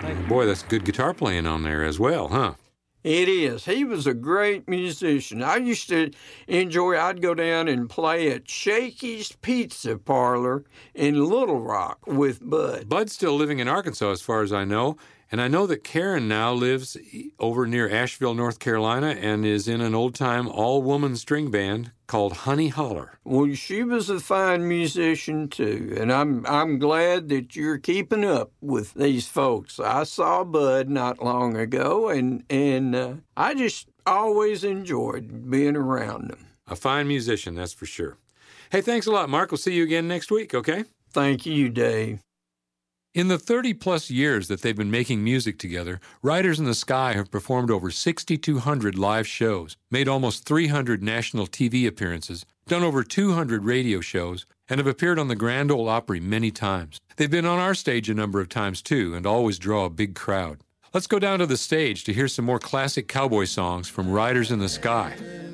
Boy, that's good guitar playing on there as well, huh? It is. He was a great musician. I used to enjoy, I'd go down and play at Shakey's Pizza Parlor in Little Rock with Bud. Bud's still living in Arkansas as far as I know, and I know that Karen now lives over near Asheville, North Carolina, and is in an old-time all-woman string band called Honey Holler. Well, she was a fine musician, too, and I'm glad that you're keeping up with these folks. I saw Bud not long ago, and I just always enjoyed being around them. A fine musician, that's for sure. Hey, thanks a lot, Mark. We'll see you again next week, okay? Thank you, Dave. In the 30-plus years that they've been making music together, Riders in the Sky have performed over 6,200 live shows, made almost 300 national TV appearances, done over 200 radio shows, and have appeared on the Grand Ole Opry many times. They've been on our stage a number of times, too, and always draw a big crowd. Let's go down to the stage to hear some more classic cowboy songs from Riders in the Sky.